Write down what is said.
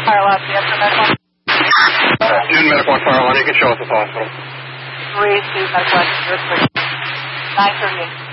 Fire line, yes, for medical. Student medical on fire line, you can show us at the hospital. 3, 2, medical, 938.